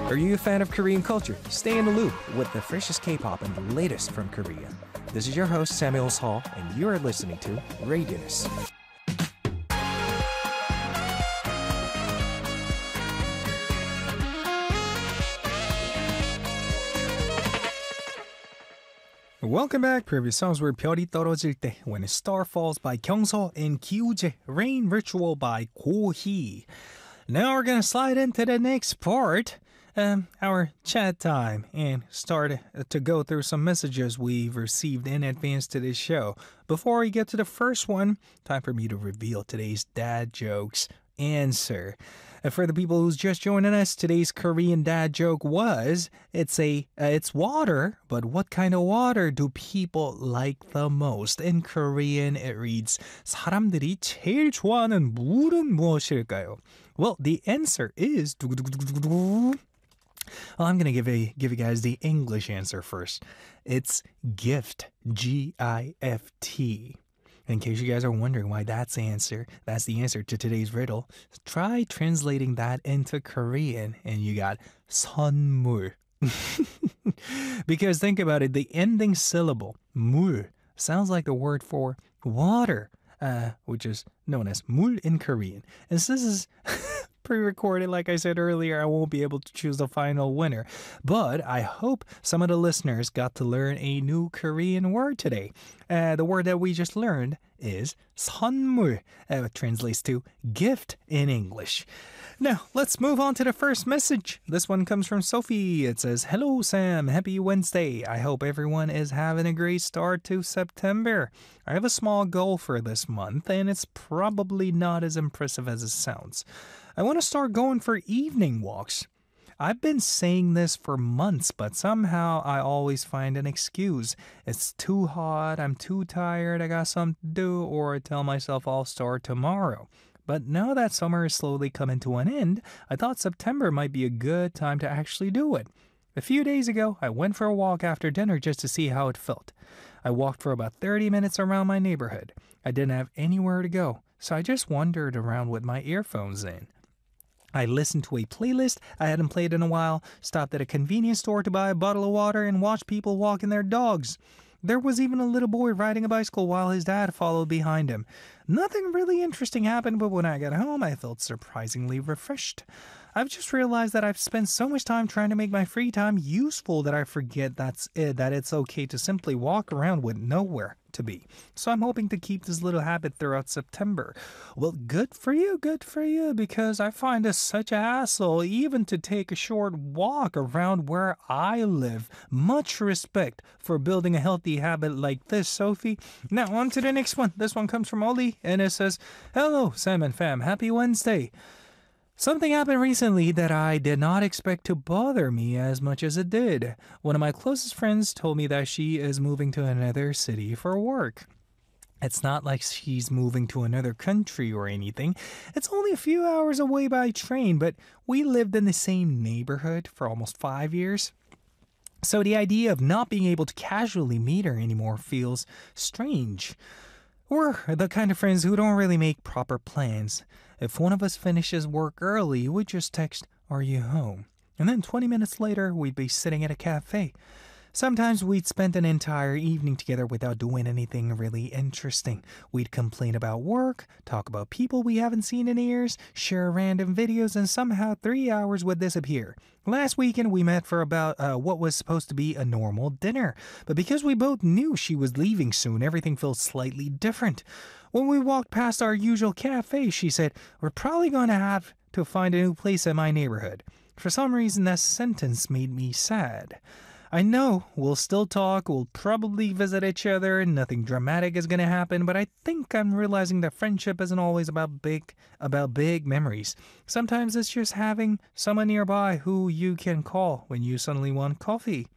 Are you a fan of Korean culture? Stay in the loop with the freshest K-pop and the latest from Korea. This is your host Samuel Hall, and you are listening to Radius. Welcome back. Previous songs were 별이 떨어질 때, When a Star Falls by Kyungso, and 기우제, Rain Ritual by Go-hee. Now we're going to slide into the next part, our chat time, and start to go through some messages we've received in advance to this show. Before we get to the first one, time for me to reveal today's dad jokes answer. For the people who's just joining us, today's Korean dad joke was, it's water, but what kind of water do people like the most? In Korean, it reads, 사람들이 제일 좋아하는 물은 무엇일까요? Well, the answer is, well, I'm going to give you guys the English answer first. It's gift, G-I-F-T. In case you guys are wondering why that's the answer to today's riddle, try translating that into Korean and you got 선물. Because think about it, the ending syllable, 물, sounds like the word for water, which is known as 물 in Korean. And since this is pre-recorded, like I said earlier, I won't be able to choose the final winner. But I hope some of the listeners got to learn a new Korean word today. The word that we just learned is 선물, which translates to gift in English. Now, let's move on to the first message. This one comes from Sophie. It says, Hello, Sam. Happy Wednesday. I hope everyone is having a great start to September. I have a small goal for this month, and it's probably not as impressive as it sounds. I want to start going for evening walks. I've been saying this for months, but somehow I always find an excuse. It's too hot, I'm too tired, I got something to do, or I tell myself I'll start tomorrow. But now that summer is slowly coming to an end, I thought September might be a good time to actually do it. A few days ago, I went for a walk after dinner just to see how it felt. I walked for about 30 minutes around my neighborhood. I didn't have anywhere to go, so I just wandered around with my earphones in. I listened to a playlist I hadn't played in a while, stopped at a convenience store to buy a bottle of water, and watched people walking their dogs. There was even a little boy riding a bicycle while his dad followed behind him. Nothing really interesting happened, but when I got home, I felt surprisingly refreshed. I've just realized that I've spent so much time trying to make my free time useful that I forget that it's okay to simply walk around with nowhere to be. So I'm hoping to keep this little habit throughout September. Well, good for you, because I find it such a hassle even to take a short walk around where I live. Much respect for building a healthy habit like this, Sophie. Now on to the next one. This one comes from Oli, and it says, Hello, Sam and Fam. Happy Wednesday. Something happened recently that I did not expect to bother me as much as it did. One of my closest friends told me that she is moving to another city for work. It's not like she's moving to another country or anything. It's only a few hours away by train, but we lived in the same neighborhood for almost 5 years. So the idea of not being able to casually meet her anymore feels strange. We're the kind of friends who don't really make proper plans. If one of us finishes work early, we'd just text, Are you home? And then 20 minutes later, we'd be sitting at a cafe. Sometimes we'd spend an entire evening together without doing anything really interesting. We'd complain about work, talk about people we haven't seen in years, share random videos, and somehow 3 hours would disappear. Last weekend, we met for about what was supposed to be a normal dinner. But because we both knew she was leaving soon, everything felt slightly different. When we walked past our usual cafe, she said, We're probably going to have to find a new place in my neighborhood. For some reason, that sentence made me sad. I know we'll still talk, we'll probably visit each other, nothing dramatic is going to happen, but I think I'm realizing that friendship isn't always about big memories. Sometimes it's just having someone nearby who you can call when you suddenly want coffee.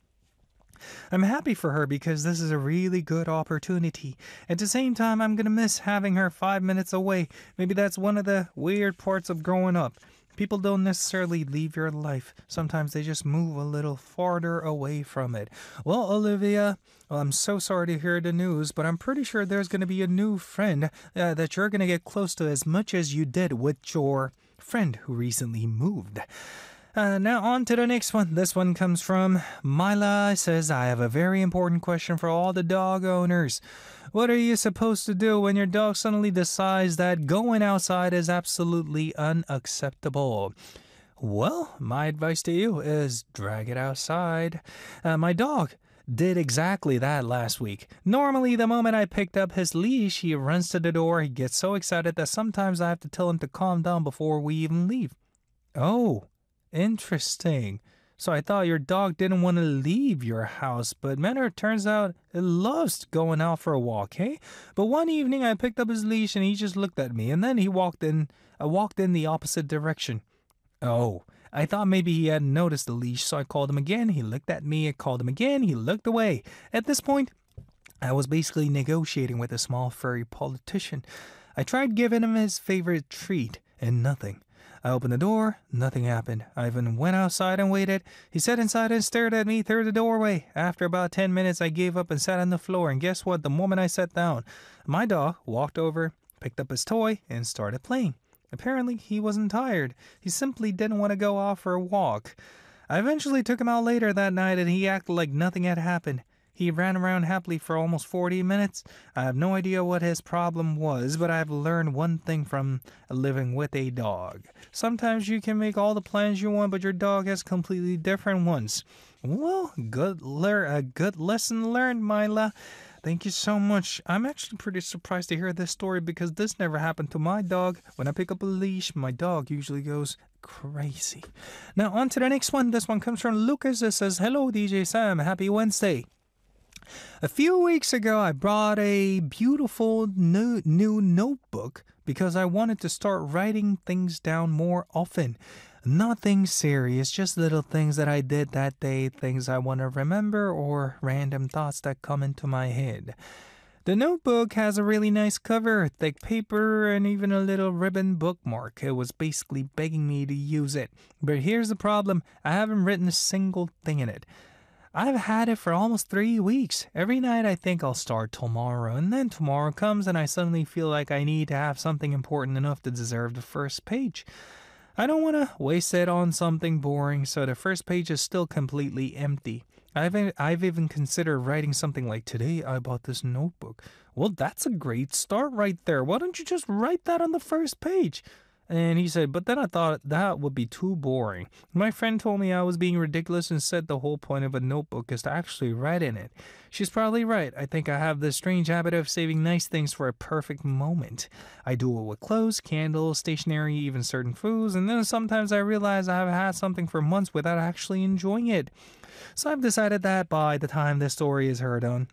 I'm happy for her because this is a really good opportunity. At the same time, I'm going to miss having her 5 minutes away. Maybe that's one of the weird parts of growing up. People don't necessarily leave your life. Sometimes they just move a little farther away from it. Well, Olivia, I'm so sorry to hear the news, but I'm pretty sure there's going to be a new friend that you're going to get close to as much as you did with your friend who recently moved. Now on to the next one. This one comes from Myla. It says, I have a very important question for all the dog owners. What are you supposed to do when your dog suddenly decides that going outside is absolutely unacceptable? Well, my advice to you is drag it outside. My dog did exactly that last week. Normally, the moment I picked up his leash, he runs to the door. He gets so excited that sometimes I have to tell him to calm down before we even leave. Oh, interesting. So I thought your dog didn't want to leave your house, but man, it turns out it loves going out for a walk, hey? But one evening I picked up his leash and he just looked at me, and then he walked in the opposite direction. Oh, I thought maybe he hadn't noticed the leash, so I called him again. He looked at me, I called him again, he looked away. At this point, I was basically negotiating with a small furry politician. I tried giving him his favorite treat, and nothing. I opened the door, nothing happened. I even went outside and waited. He sat inside and stared at me through the doorway. After about 10 minutes, I gave up and sat on the floor, and guess what? The moment I sat down, my dog walked over, picked up his toy, and started playing. Apparently, he wasn't tired. He simply didn't want to go out for a walk. I eventually took him out later that night, and he acted like nothing had happened. He ran around happily for almost 40 minutes. I have no idea what his problem was, but I've learned one thing from living with a dog. Sometimes you can make all the plans you want, but your dog has completely different ones. Well, good lesson learned, Myla. Thank you so much. I'm actually pretty surprised to hear this story because this never happened to my dog. When I pick up a leash, my dog usually goes crazy. Now on to the next one. This one comes from Lucas. It says, hello, DJ Sam. Happy Wednesday. A few weeks ago, I brought a beautiful new notebook because I wanted to start writing things down more often. Nothing serious, just little things that I did that day, things I want to remember, or random thoughts that come into my head. The notebook has a really nice cover, thick paper, and even a little ribbon bookmark. It was basically begging me to use it. But here's the problem. I haven't written a single thing in it. I've had it for almost 3 weeks. Every night I think I'll start tomorrow, and then tomorrow comes and I suddenly feel like I need to have something important enough to deserve the first page. I don't want to waste it on something boring, so the first page is still completely empty. I've even considered writing something like, today I bought this notebook. Well, that's a great start right there. Why don't you just write that on the first page? And he said, but then I thought that would be too boring. My friend told me I was being ridiculous and said the whole point of a notebook is to actually write in it. She's probably right. I think I have this strange habit of saving nice things for a perfect moment. I do it with clothes, candles, stationery, even certain foods, and then sometimes I realize I have had something for months without actually enjoying it. So I've decided that by the time this story is heard on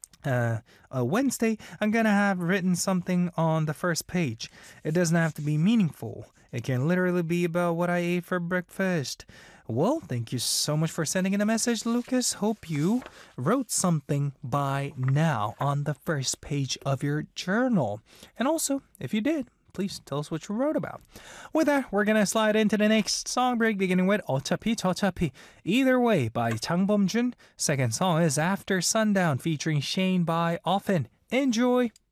Wednesday, I'm gonna have written something on the first page. It doesn't have to be meaningful. It can literally be about what I ate for breakfast. Well, thank you so much for sending in a message, Lucas. Hope you wrote something by now on the first page of your journal. And also, if you did, please tell us what you wrote about. With that, we're going to slide into the next song break, beginning with 어차피 저차피. Either Way by Chang Bom-jun. Second song is After Sundown featuring Shane by Often. Enjoy!